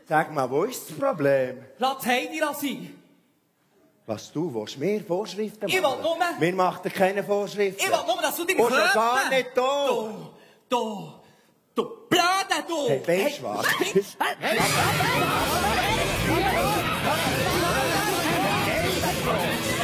Sag mal, wo ist das Problem? Lass Heidi sein. Was du willst, mir Vorschriften machen? Ich will nur... Wir machen keine Vorschriften. Ich will nur, dass du deine Und schon gar nicht da. Du Blöde, du! Hey, weisst du was? Hey.